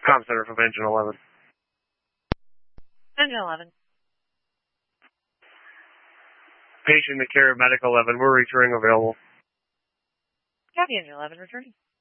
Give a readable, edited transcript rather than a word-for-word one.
Com Center from Engine 11. Engine 11. Patient in the care of Medical 11. We're returning available. Copy, Engine 11, returning.